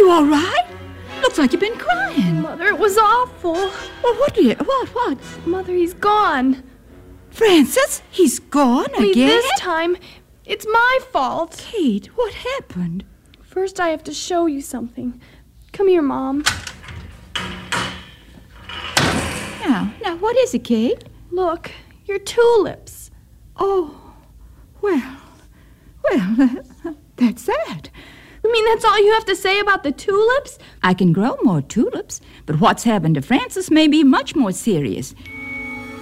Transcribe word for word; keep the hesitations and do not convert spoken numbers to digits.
You all right? Looks like you've been crying. Mother, it was awful. Well, what did you... What, what? Mother, he's gone. Francis, he's gone Only again? this time, it's my fault. Kate, what happened? First, I have to show you something. Come here, Mom. Now, now, what is it, Kate? Look, your tulips. Oh, well, well, that's that. You mean that's all you have to say about the tulips? I can grow more tulips, but what's happened to Francis may be much more serious.